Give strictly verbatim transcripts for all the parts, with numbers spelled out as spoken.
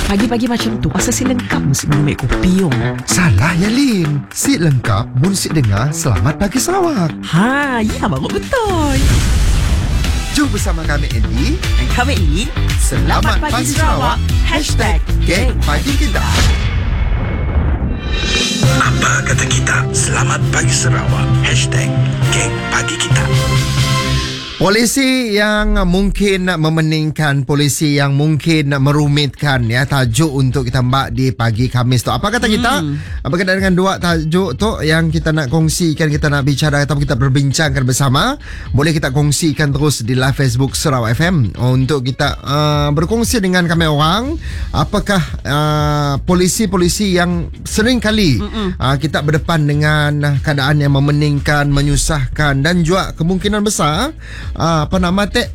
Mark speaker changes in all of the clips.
Speaker 1: Pagi-pagi macam tu pasal si lengkap mesti minum air kopi yo.
Speaker 2: Salah ya Lin. Si lengkap mun si dengar Selamat Pagi Sarawak.
Speaker 1: Ha, ya baru betul.
Speaker 2: Jom bersama kami Andy
Speaker 1: Dan kami ini
Speaker 2: Selamat, Selamat Pagi Sarawak. Hashtag Geng Pagi Kita.
Speaker 3: Apa kata kita? Selamat Pagi Sarawak. Hashtag Geng Pagi Kita.
Speaker 2: Polisi yang mungkin memeningkan, polisi yang mungkin merumitkan, ya, tajuk untuk kita mbak di pagi Khamis tu. Apa kata kita? Hmm. Berkaitan dengan dua tajuk tu yang kita nak kongsikan, kita nak bicara atau kita berbincangkan bersama. Boleh kita kongsikan terus di live Facebook Sarawak F M untuk kita uh, berkongsi dengan kami orang. Apakah uh, polisi-polisi yang sering kali uh, kita berdepan dengan keadaan yang memeningkan, menyusahkan dan juga kemungkinan besar Uh, apa nama teh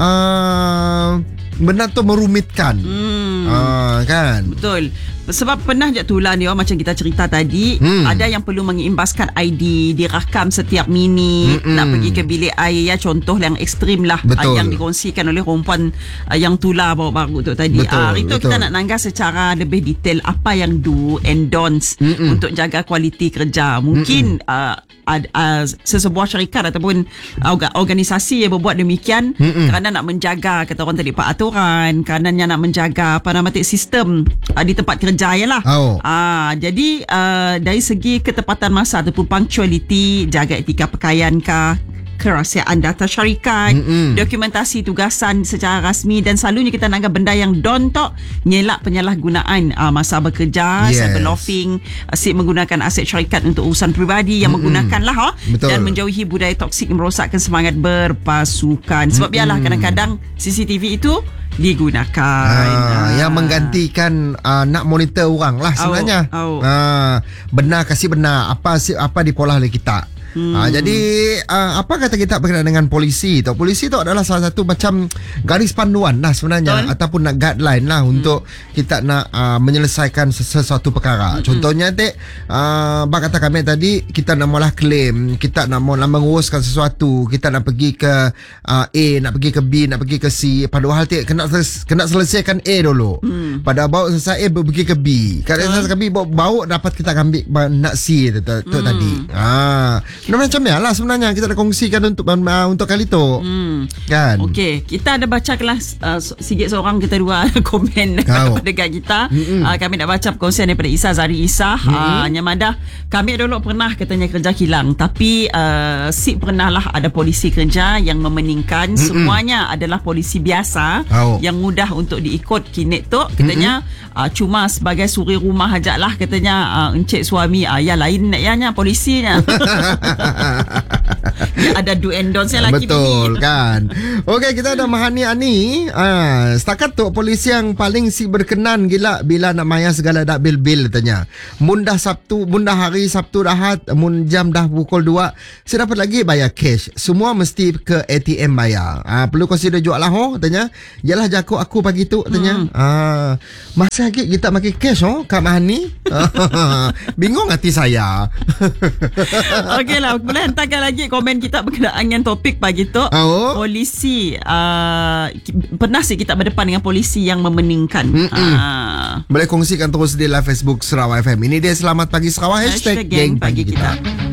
Speaker 2: uh, benda tu merumitkan. hmm. uh, Kan.
Speaker 1: Betul. Sebab pernah je tulah ni, oh, macam kita cerita tadi, hmm. ada yang perlu mengimbaskan I D, dirakam setiap minit, hmm. nak pergi ke bilik air, ya, contoh yang ekstrim lah. Betul. Yang dikongsikan oleh perempuan uh, yang tulah baru-baru tu tadi.
Speaker 2: Betul,
Speaker 1: uh, itu
Speaker 2: betul.
Speaker 1: Kita nak nangga secara lebih detail apa yang do and don'ts hmm. untuk jaga kualiti kerja. Mungkin hmm. uh, uh, uh, sesebuah syarikat ataupun uh, organisasi yang berbuat demikian hmm. kerana nak menjaga, kata orang tadi, peraturan, kerana nak menjaga apa nama sistem uh, di tempat kerja. Jayalah. Oh. Ah, jadi uh, dari segi ketepatan masa ataupun punctuality, jaga etika pakaian kah, kerahsiaan data syarikat, mm-mm. dokumentasi tugasan secara rasmi, dan selalunya kita nak benda yang don't talk, nyelak penyalahgunaan uh, masa bekerja, yes. cyberloafing, asyik menggunakan aset syarikat untuk urusan peribadi yang mm-mm. menggunakan lah, ha? Dan menjauhi budaya toksik yang merosakkan semangat berpasukan. Sebab biarlah kadang-kadang C C T V itu digunakan
Speaker 2: ah, yang menggantikan uh, nak monitor orang lah sebenarnya. Oh, oh. Ah, benar kasih benar apa apa dipolah oleh kita. Hmm. Ha, jadi uh, apa kata kita berkenaan dengan polisi tu? Polisi tu adalah salah satu macam garis panduan lah sebenarnya. Betul. Ataupun nak guideline lah hmm. untuk kita nak uh, menyelesaikan sesuatu perkara. Hmm. Contohnya dek, uh, bak kata kami tadi, kita nak maulah claim, kita nak mau menguruskan sesuatu, kita nak pergi ke uh, A, nak pergi ke B, nak pergi ke C. Padahal dek kena kena selesaikan A dulu. Hmm. Pada bawa selesai A pergi ke B. Kalau selesai ke B bawa dapat kita ambil nak C tu, tu, tu hmm. tadi. Ah. Macam ni lah sebenarnya kita nak kongsikan untuk uh, untuk kali tu. Hmm. Kan? Okey,
Speaker 1: kita ada baca kelas uh, sikit seorang kita dua komen dekat kita. Uh, kami nak baca perkongsian daripada Isa Zari Isa. Uh, Nyamadah, kami dulu pernah katanya kerja kilang, tapi uh, si pernah lah ada polisi kerja yang memeningkan. Mm-mm. Semuanya adalah polisi biasa oh. yang mudah untuk diikut kinet tu. Katanya uh, cuma sebagai suri rumah aja lah katanya, uh, encik suami uh, ya lain nak ianya polisinya. Ya, ada do and don'ts yang laki
Speaker 2: betul
Speaker 1: bini.
Speaker 2: Kan. Okey, kita ada Mahani Ani. Ah, setakat tu polisi yang paling si berkenan gila bila nak maya segala dak bil-bil katanya. Mun dah Sabtu, mun dah hari Sabtu dah, mun jam dah pukul dua, saya dapat lagi bayar cash. Semua mesti ke A T M bayar. Ah, perlu consider jual lah ho katanya. Yalah jago aku pagi tu katanya. Hmm. Ah, masa lagi kita pakai cash oh Kak Mahani. Bingung hati saya.
Speaker 1: Okeylah, boleh hantarkan lagi komen kita berkenaan dengan topik pagi tu. Oh. Polisi uh, pernah sih kita berdepan dengan polisi yang memeningkan. uh.
Speaker 2: Boleh kongsikan terus di live Facebook Sarawak F M. Ini dia Selamat Pagi Sarawak. Hashtag, Hashtag Geng Pagi Kita, kita.